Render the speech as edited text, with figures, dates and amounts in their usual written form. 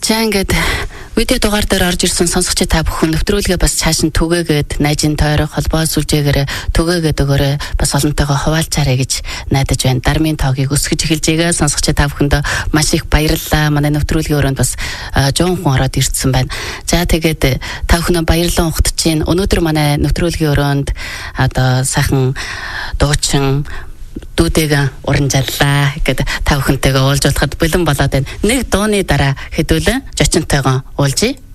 За ингээд видео дугаар дээр орж ирсэн сонсогч та бүхэн нэвтрүүлгээ бас цааш нь түгээгээд найзын тойрог холбоо сүлжээгээр түгээгээд өгөөрэй. Бас олонтойгоо хуваалцаарай гэж найдаж байна. Дармын тоогийг өсгөж эхэлж байгаа сонсогч та бүхэндээ маш их баярлалаа. Манай нэвтрүүлгийн өрөөнд бас жоон хүн ороод ирсэн байна. За тэгээд та бүхэн баярлалаа ухтаж байна. Өнөөдөр манай нэвтрүүлгийн өрөөнд одоо сайхан дуучин дүүтэйгээ уранжаллаа гэдэг та бүхэнтэйгээ уулзуулахад бэлэн болоод байна. Нэг дууны дараа хэдүүлэн жочинтойгоо уулзъя.